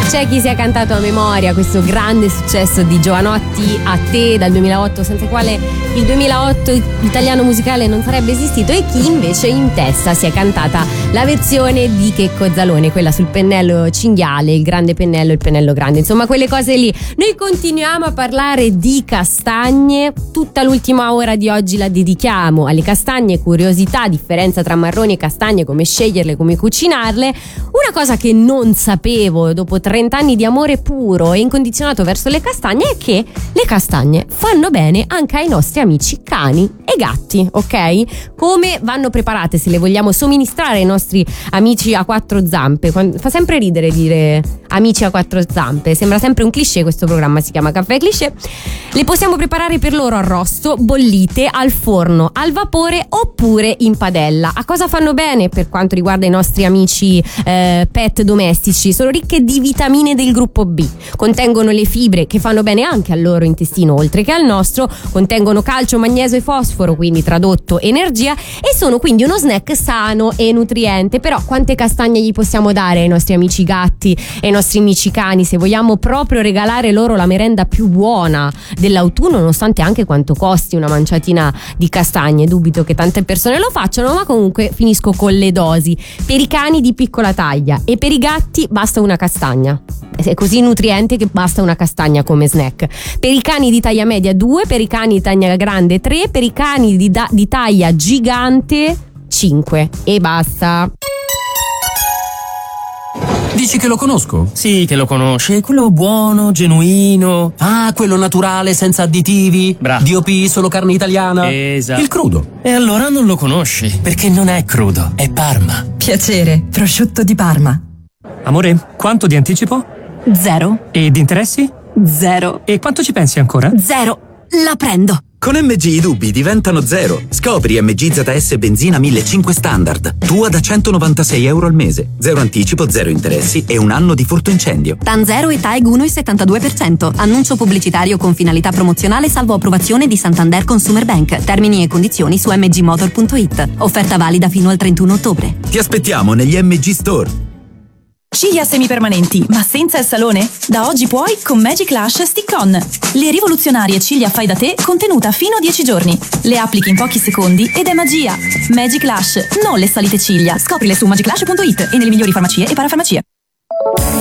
C'è chi si è cantato a memoria questo grande successo di Jovanotti, A te, dal 2008, senza il quale il 2008 italiano musicale non sarebbe esistito, e chi invece in testa si è cantata la versione di Checco Zalone, quella sul pennello cinghiale, il grande pennello, il pennello grande, insomma quelle cose lì. Noi continuiamo a parlare di castagne, tutta l'ultima ora di oggi la dedichiamo alle castagne, curiosità, differenza tra marroni e castagne, come sceglierle, come cucinarle. Una cosa che non sapevo dopo 30 anni di amore puro e incondizionato verso le castagne è che le castagne fanno bene anche ai nostri amici cani e gatti, ok? Come vanno preparate se le vogliamo somministrare ai nostri amici a quattro zampe? Fa sempre ridere dire amici a quattro zampe, sembra sempre un cliché. Questo programma si chiama Caffè Cliché. Le possiamo preparare per loro arrosto, bollite, al forno, al vapore oppure in padella. A cosa fanno bene per quanto riguarda i nostri amici pet domestici? Sono ricche di vitamine del gruppo B, contengono le fibre che fanno bene anche al loro intestino oltre che al nostro, contengono calcio, magnesio e fosforo, quindi tradotto energia, e sono quindi uno snack sano e nutriente. Però quante castagne gli possiamo dare ai nostri amici gatti e ai nostri amici cani se vogliamo proprio regalare loro la merenda più buona dell'autunno, nonostante anche quanto costi una manciatina di castagne? Dubito che tante persone lo facciano, ma comunque finisco con le dosi. Per i cani di piccola taglia e per i gatti basta una castagna, è così nutriente che basta una castagna come snack. Per i cani di taglia media 2, per i cani di taglia grande 3, per i cani di taglia gigante 5 e basta. Dici che lo conosco? Sì, che lo conosce, quello buono, genuino. Ah, quello naturale, senza additivi. Bravo. DOP, solo carne italiana. Esatto. Il crudo. E allora non lo conosci, perché non è crudo, è Parma. Piacere, prosciutto di Parma. Amore, quanto di anticipo? 0. E di interessi? 0. E quanto ci pensi ancora? 0. La prendo. Con MG i dubbi diventano zero. Scopri MG ZS Benzina 1500 Standard. Tua da €196 al mese. Zero anticipo, zero interessi e un anno di furto incendio. TAN 0 e TAEG 1,72%. Annuncio pubblicitario con finalità promozionale salvo approvazione di Santander Consumer Bank. Termini e condizioni su mgmotor.it. Offerta valida fino al 31 ottobre. Ti aspettiamo negli MG Store. Ciglia semipermanenti, ma senza il salone? Da oggi puoi con Magic Lash Stick-On. Le rivoluzionarie ciglia fai da te contenuta fino a 10 giorni. Le applichi in pochi secondi ed è magia. Magic Lash, non le salite ciglia. Scoprile su magiclash.it e nelle migliori farmacie e parafarmacie.